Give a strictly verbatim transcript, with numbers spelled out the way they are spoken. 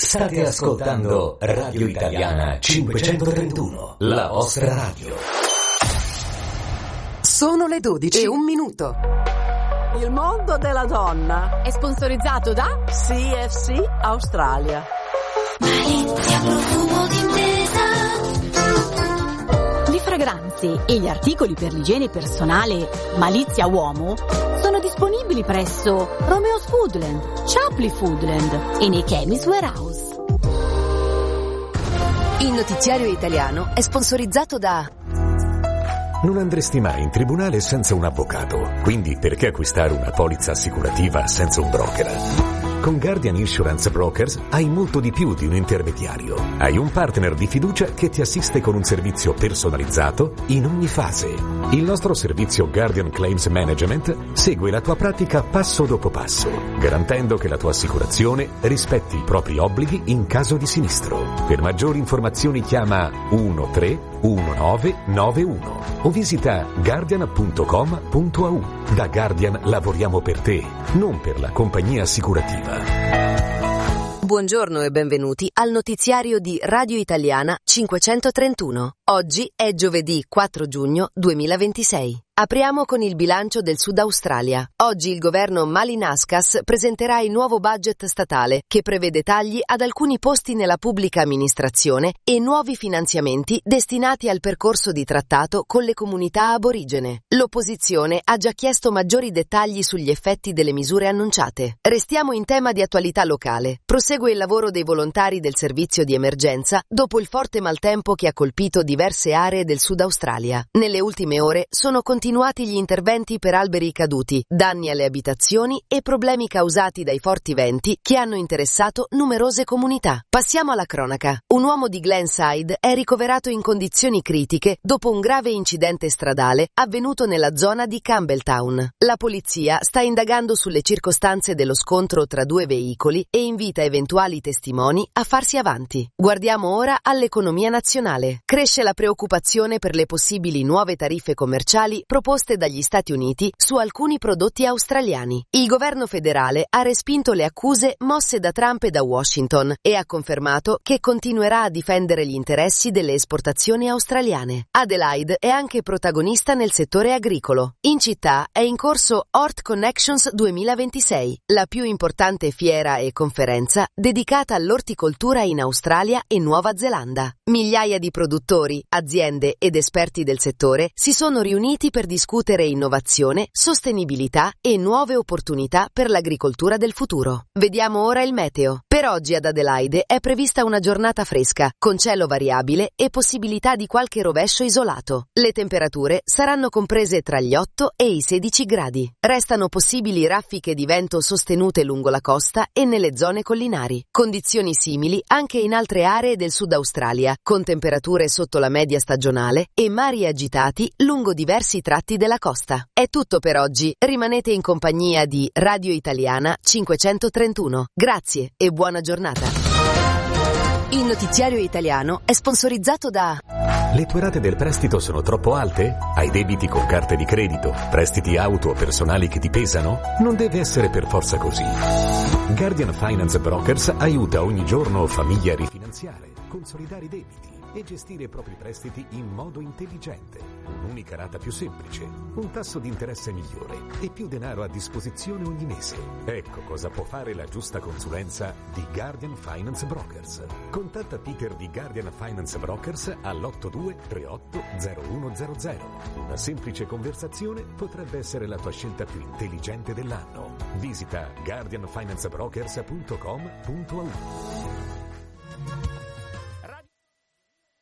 State ascoltando Radio Italiana cinquecentotrentuno, la vostra radio. Sono le dodici e un minuto. Il mondo della donna è sponsorizzato da C F C Australia. Malizia profumo d'intesa. Le fragranze e gli articoli per l'igiene personale Malizia Uomo sono disponibili presso Romeo's Foodland, Shapley Foodland e nei Chemist Warehouse. Il notiziario italiano è sponsorizzato da... Non andresti mai in tribunale senza un avvocato, quindi perché acquistare una polizza assicurativa senza un broker? Con Guardian Insurance Brokers hai molto di più di un intermediario. Hai un partner di fiducia che ti assiste con un servizio personalizzato in ogni fase. Il nostro servizio Guardian Claims Management segue la tua pratica passo dopo passo, garantendo che la tua assicurazione rispetti i propri obblighi in caso di sinistro. Per maggiori informazioni chiama uno tre uno nove nove uno o visita guardian punto com punto a u. Da Guardian lavoriamo per te, non per la compagnia assicurativa. Buongiorno e benvenuti al notiziario di Radio Italiana cinquecentotrentuno. Oggi è giovedì quattro giugno duemilaventisei. Apriamo con il bilancio del Sud Australia. Oggi il governo Malinaskas presenterà il nuovo budget statale che prevede tagli ad alcuni posti nella pubblica amministrazione e nuovi finanziamenti destinati al percorso di trattato con le comunità aborigene. L'opposizione ha già chiesto maggiori dettagli sugli effetti delle misure annunciate. Restiamo in tema di attualità locale. Prosegue il lavoro dei volontari del servizio di emergenza dopo il forte maltempo che ha colpito diverse aree del Sud Australia. Nelle ultime ore sono continuati Continuati gli interventi per alberi caduti, danni alle abitazioni e problemi causati dai forti venti che hanno interessato numerose comunità. Passiamo alla cronaca. Un uomo di Glenside è ricoverato in condizioni critiche dopo un grave incidente stradale avvenuto nella zona di Campbelltown. La polizia sta indagando sulle circostanze dello scontro tra due veicoli e invita eventuali testimoni a farsi avanti. Guardiamo ora all'economia nazionale. Cresce la preoccupazione per le possibili nuove tariffe commerciali proposte dagli Stati Uniti su alcuni prodotti australiani. Il governo federale ha respinto le accuse mosse da Trump e da Washington e ha confermato che continuerà a difendere gli interessi delle esportazioni australiane. Adelaide è anche protagonista nel settore agricolo. In città è in corso Hort Connections duemilaventisei, la più importante fiera e conferenza dedicata all'orticoltura in Australia e Nuova Zelanda. Migliaia di produttori, aziende ed esperti del settore si sono riuniti per discutere innovazione, sostenibilità e nuove opportunità per l'agricoltura del futuro. Vediamo ora il meteo. Per oggi ad Adelaide è prevista una giornata fresca, con cielo variabile e possibilità di qualche rovescio isolato. Le temperature saranno comprese tra gli otto e i sedici gradi. Restano possibili raffiche di vento sostenute lungo la costa e nelle zone collinari. Condizioni simili anche in altre aree del Sud Australia, con temperature sotto la media stagionale e mari agitati lungo diversi tratti della costa. È tutto per oggi. Rimanete in compagnia di Radio Italiana cinquecentotrentuno. Grazie e buona giornata. Il notiziario italiano è sponsorizzato da... Le tue rate del prestito sono troppo alte? Hai debiti con carte di credito? Prestiti auto o personali che ti pesano? Non deve essere per forza così. Guardian Finance Brokers aiuta ogni giorno famiglie a rifinanziare, consolidare i debiti e gestire i propri prestiti in modo intelligente. Un'unica rata più semplice, un tasso di interesse migliore e più denaro a disposizione ogni mese. Ecco cosa può fare la giusta consulenza di Guardian Finance Brokers. Contatta Peter di Guardian Finance Brokers all'otto due tre otto zero uno zero zero. Una semplice conversazione potrebbe essere la tua scelta più intelligente dell'anno. Visita guardian finance brokers punto com punto a u.